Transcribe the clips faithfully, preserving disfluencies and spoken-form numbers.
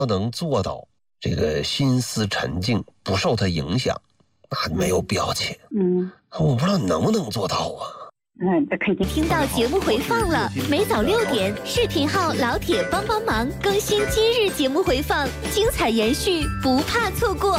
不能做到这个心思沉静，不受它影响，那没有必要切。 嗯， 我不知道你能不能做到啊。 嗯，这肯定。 听到节目回放了，每早六点，视频号老铁帮帮忙更新今日节目回放，精彩延续，不怕错过。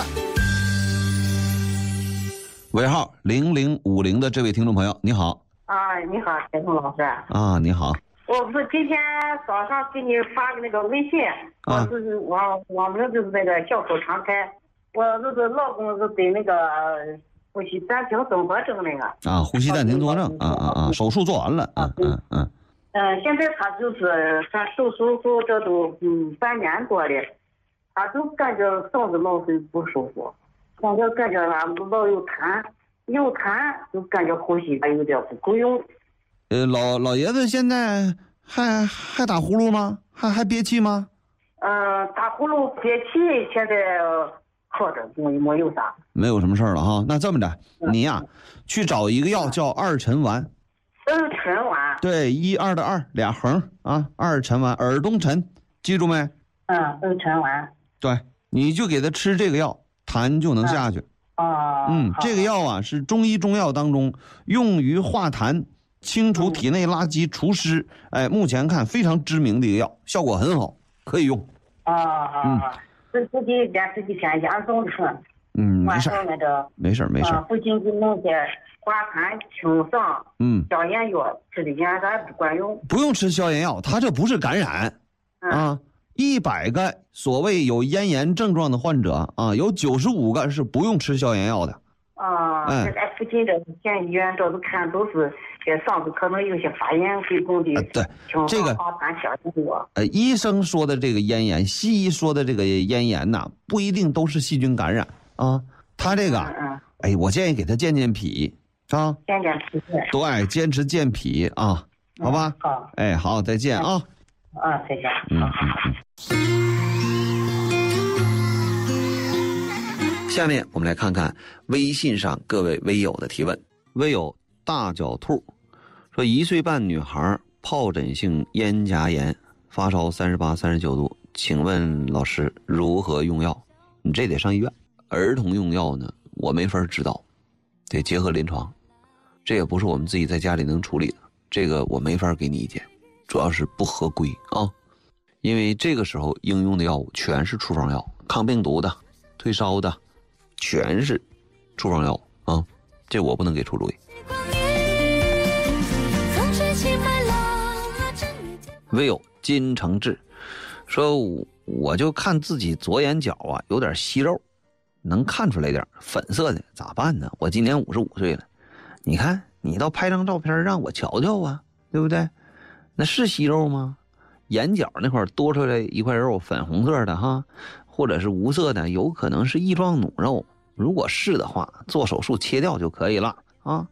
尾号零零五零的这位听众朋友，你好。 啊，你好，铁通老师。 啊，你好。 我不是今天早上给你发的那个微信， 啊、 我就是我我们就是那个笑口常开，我就是老公是得那个呼吸暂停综合征那个。 啊，呼吸暂停综合症，啊啊啊，手术做完了，嗯嗯嗯。 嗯，现在他就是他手术后这都嗯半年多了，他就感觉嗓子老是不舒服，感觉感觉他老有痰，有痰就感觉呼吸还有点不够用。 呃，老老爷子现在还还打呼噜吗？还还憋气吗？ 嗯，打呼噜憋气，现在好着，没没有啥， 没有什么事儿了哈。那这么着，你呀、啊，去找一个药叫二陈丸。 二陈丸。 对，一二的二，俩横啊，二陈丸，耳东陈，记住没？ 嗯，二陈丸。 对，你就给他吃这个药，痰就能下去。 哦。 嗯，这个药啊是中医中药当中用于化痰。清除体内垃圾、除湿，哎，目前看非常知名的一个药，效果很好，可以用。 啊啊啊！自自己连这几天严重吃， 嗯，没事那个没事没事。 附近就弄些化痰清嗓， 嗯， 消炎药，吃的严啥不管用。 不用吃消炎药，它这不是感染、嗯、啊。一百个所谓有咽炎症状的患者啊，有九十五个是不用吃消炎药的。 啊，现在附近这县医院这都看都是这嗓子可能有些发炎，给供的、 呃、对这个呃，医生说的这个咽炎，西医说的这个咽炎呐，不一定都是细菌感染啊。他这个，嗯嗯哎，我建议给他健健脾啊， 健健脾。 对，坚持健脾啊，好吧？ 嗯、好， 哎，好，再见啊。 啊，再见。 嗯嗯嗯。下面我们来看看微信上各位微友的提问。微友大脚兔说，一岁半女孩疱疹性咽颊炎，发烧三十八、三十九度，请问老师如何用药？你这得上医院。儿童用药呢，我没法指导，得结合临床，这也不是我们自己在家里能处理的，这个我没法给你意见，主要是不合规啊。因为这个时候应用的药物全是处方药，抗病毒的、退烧的。全是处方药啊，这我不能给出主意。唯有金承志说，我就看自己左眼角啊有点息肉，能看出来点粉色的，咋办呢？我今年五十五岁了，你看你倒拍张照片让我瞧瞧啊，对不对？那是息肉吗？眼角那块多出来一块肉，粉红色的哈，或者是无色的，有可能是翼状弩肉。如果是的话，做手术切掉就可以了啊。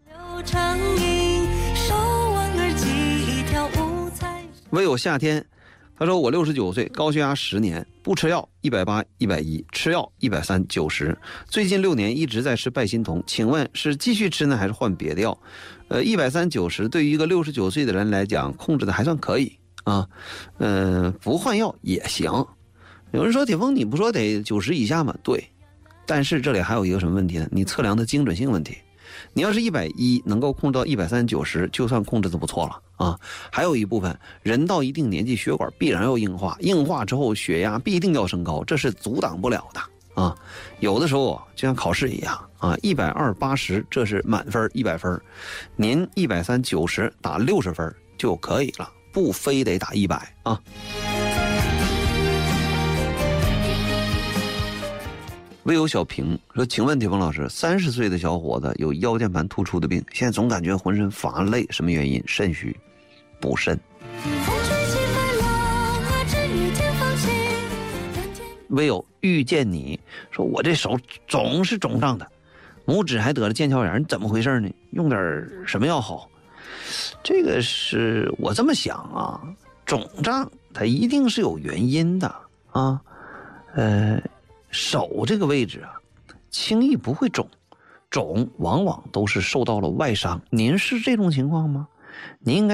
唯有夏天，他说我六十九岁，高血压十年，不吃药一百八、一百一，吃药一百三、九十，最近六年一直在吃拜心酮，请问是继续吃呢，还是换别的药？呃，一百三、九十对于一个六十九岁的人来讲，控制的还算可以啊。呃，不换药也行。有人说铁峰，你不说得九十以下吗？对。但是这里还有一个什么问题呢？你测量的精准性问题。你要是一百一能够控制到一百三九十，就算控制的不错了啊。还有一部分人到一定年纪，血管必然要硬化，硬化之后血压必定要升高，这是阻挡不了的啊。有的时候就像考试一样啊，一百二八十这是满分一百分，您一百三九十打六十分就可以了，不非得打一百啊。唯有小平说，请问铁峰老师，三十岁的小伙子有腰间盘突出的病，现在总感觉浑身乏累，什么原因？肾虚，补肾。唯有遇见你说，我这手总是肿胀的，拇指还得了腱鞘炎，怎么回事呢？用点什么药好？这个是我这么想啊，肿胀它一定是有原因的啊，呃。手这个位置啊，轻易不会肿，肿往往都是受到了外伤。您是这种情况吗？您应该